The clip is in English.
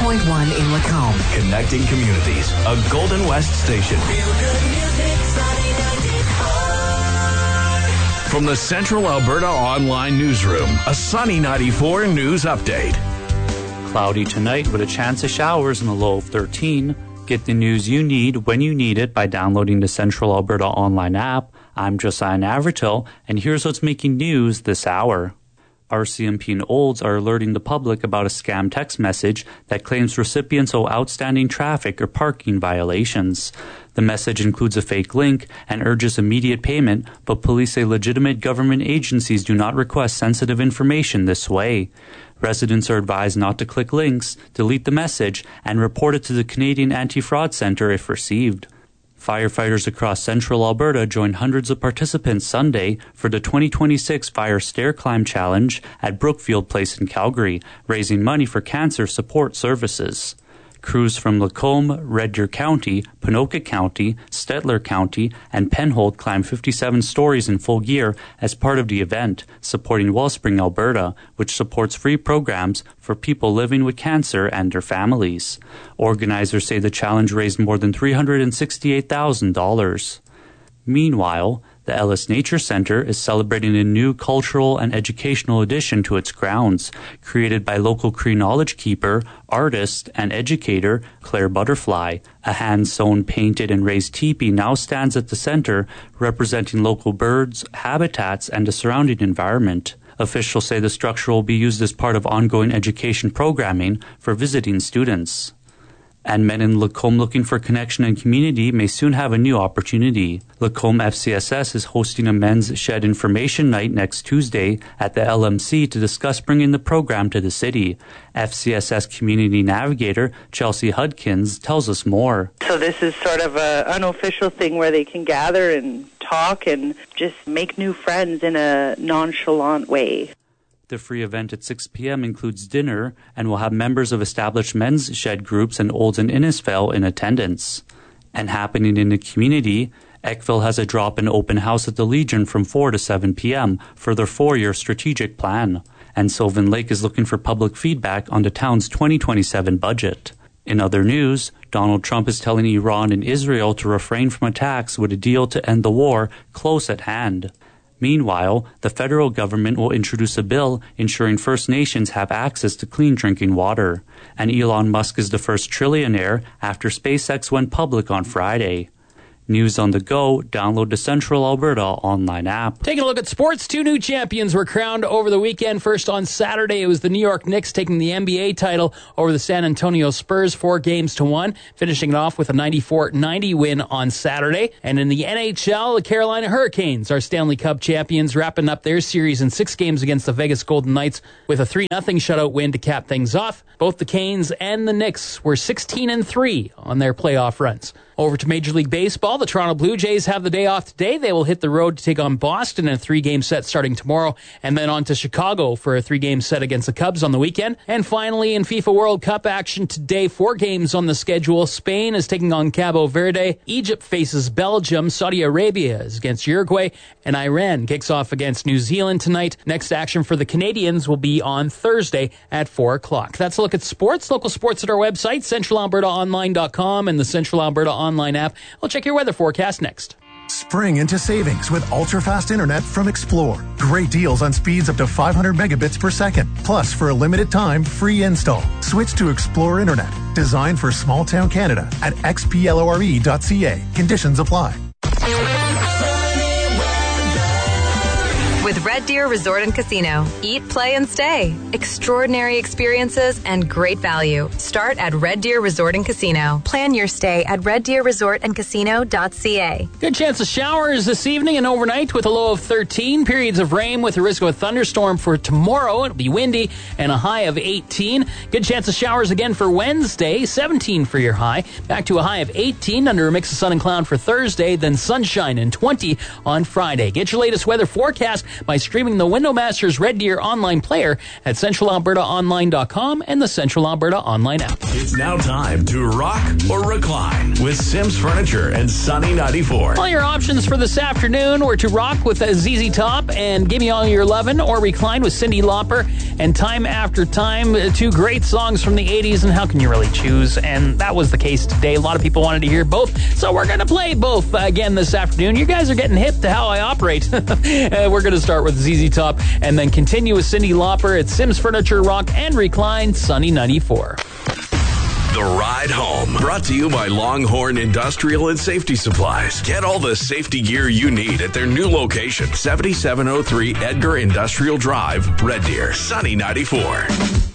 in Lacombe. Connecting communities. A Golden West station. Feel good music, Sunny 94. From the Central Alberta Online Newsroom, a Sunny 94 news update. Cloudy tonight with a chance of showers and a low of 13. Get the news you need when you need it by downloading the Central Alberta Online app. I'm Josiah Navratil, and here's what's making news this hour. RCMP and Olds are alerting the public about a scam text message that claims recipients owe outstanding traffic or parking violations. The message includes a fake link and urges immediate payment, but police say legitimate government agencies do not request sensitive information this way. Residents are advised not to click links, delete the message, and report it to the Canadian Anti-Fraud Centre if received. Firefighters across central Alberta joined hundreds of participants Sunday for the 2026 Fire Stair Climb Challenge at Brookfield Place in Calgary, raising money for cancer support services. Crews from Lacombe, Red Deer County, Ponoka County, Stettler County, and Penhold climbed 57 stories in full gear as part of the event, supporting Wellspring Alberta, which supports free programs for people living with cancer and their families. Organizers say the challenge raised more than $368,000. Meanwhile, the Ellis Nature Centre is celebrating a new cultural and educational addition to its grounds, created by local Cree knowledge keeper, artist, and educator Claire Butterfly. A hand-sewn, painted, and raised teepee now stands at the centre, representing local birds, habitats, and the surrounding environment. Officials say the structure will be used as part of ongoing education programming for visiting students. And men in Lacombe looking for connection and community may soon have a new opportunity. Lacombe FCSS is hosting a men's shed information night next Tuesday at the LMC to discuss bringing the program to the city. FCSS community navigator Chelsea Hudkins tells us more. So this is sort of an unofficial thing where they can gather and talk and just make new friends in a nonchalant way. The free event at 6 p.m. includes dinner and will have members of established men's shed groups and Olds and Innisfail in attendance. And happening in the community, Eckville has a drop-in open house at the Legion from 4 to 7 p.m. for their 4-year strategic plan. And Sylvan Lake is looking for public feedback on the town's 2027 budget. In other news, Donald Trump is telling Iran and Israel to refrain from attacks with a deal to end the war close at hand. Meanwhile, the federal government will introduce a bill ensuring First Nations have access to clean drinking water. And Elon Musk is the first trillionaire after SpaceX went public on Friday. News on the go, download the Central Alberta Online app. Taking a look at sports, 2 new champions were crowned over the weekend. First on Saturday, it was the New York Knicks taking the NBA title over the San Antonio Spurs 4-1, finishing it off with a 94-90 win on Saturday. And in the NHL, the Carolina Hurricanes are Stanley Cup champions, wrapping up their series in 6 games against the Vegas Golden Knights with a 3-0 shutout win to cap things off. Both the Canes and the Knicks were 16-3 on their playoff runs. Over to Major League Baseball, the Toronto Blue Jays have the day off today. They will hit the road to take on Boston in a 3-game set starting tomorrow, and then on to Chicago for a 3-game set against the Cubs on the weekend. And finally, in FIFA World Cup action today, 4 games on the schedule. Spain is taking on Cabo Verde. Egypt faces Belgium. Saudi Arabia is against Uruguay. And Iran kicks off against New Zealand tonight. Next action for the Canadians will be on Thursday at 4 o'clock. That's a look at sports. Local sports at our website, centralalbertaonline.com, and the Central Alberta Online app. We'll check your weather forecast next. Spring into savings with ultra-fast internet from Xplore. Great deals on speeds up to 500 megabits per second. Plus, for a limited time, free install. Switch to Xplore Internet, designed for small-town Canada at xplore.ca. Conditions apply. With Red Deer Resort and Casino. Eat, play, and stay. Extraordinary experiences and great value. Start at Red Deer Resort and Casino. Plan your stay at reddeerresortandcasino.ca. Good chance of showers this evening and overnight with a low of 13. Periods of rain with a risk of a thunderstorm for tomorrow. It'll be windy and a high of 18. Good chance of showers again for Wednesday. 17 for your high. Back to a high of 18 under a mix of sun and cloud for Thursday. Then sunshine and 20 on Friday. Get your latest weather forecast by streaming streaming the Window Masters Red Deer online player at centralalbertaonline.com and the Central Alberta online app. It's now time to rock or recline with Sims Furniture and Sunny 94. All your options for this afternoon were to rock with ZZ Top and Gimme All Your Lovin', or recline with Cyndi Lauper and Time After Time, two great songs from the 80s, and how can you really choose? And that was the case today. A lot of people wanted to hear both, so we're going to play both again this afternoon. You guys are getting hip to how I operate. We're going to start with ZZ Top and then continue with Cyndi Lauper at Sims Furniture, Rock and Recline, Sunny 94. The Ride Home, brought to you by Longhorn Industrial and Safety Supplies. Get all the safety gear you need at their new location, 7703 Edgar Industrial Drive, Red Deer, Sunny 94.